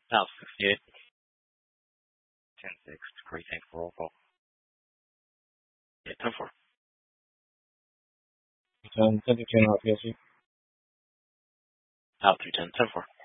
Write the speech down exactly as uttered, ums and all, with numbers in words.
Out sixty-eight. ten six. Great, thanks for roll call. Yeah, ten four. ten, ten to ten out P S G. Out three ten. ten four.